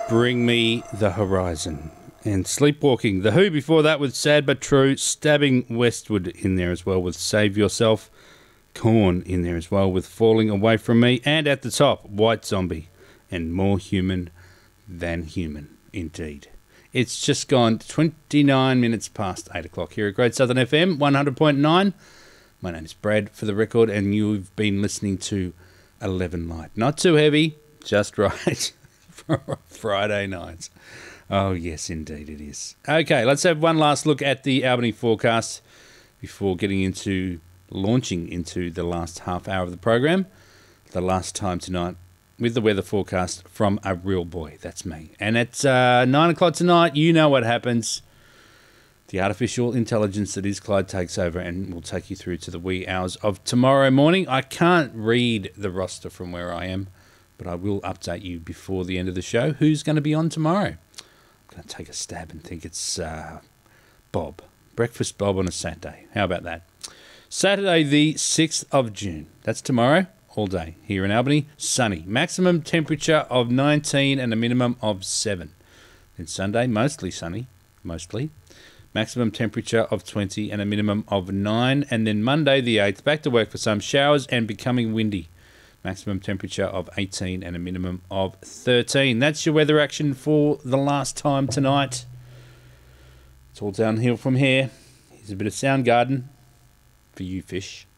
Bring Me the Horizon. And Sleepwalking. The Who before that with Sad But True. Stabbing Westward in there as well with Save Yourself. Korn in there as well with Falling Away From Me. And at the top, White Zombie and More Human Than Human. Indeed. It's just gone 29 minutes past 8 o'clock here at Great Southern FM 100.9. My name is Brad for the record, and you've been listening to 11 Light. Not too heavy, just right for Friday nights. Oh, yes, indeed it is. Okay, let's have one last look at the Albany forecast before launching into the last half hour of the program. The last time tonight with the weather forecast from a real boy. That's me. And at 9 o'clock tonight, you know what happens. The artificial intelligence that is Clyde takes over and will take you through to the wee hours of tomorrow morning. I can't read the roster from where I am, but I will update you before the end of the show who's going to be on tomorrow. I'm going to take a stab and think it's Bob. Breakfast Bob on a Saturday. How about that? Saturday the 6th of June. That's tomorrow. All day here in Albany. Sunny. Maximum temperature of 19 and a minimum of 7. Then Sunday, mostly sunny. Mostly. Maximum temperature of 20 and a minimum of 9. And then Monday the 8th, back to work for some showers and becoming windy. Maximum temperature of 18 and a minimum of 13. That's your weather action for the last time tonight. It's all downhill from here. Here's a bit of Soundgarden for you, fish.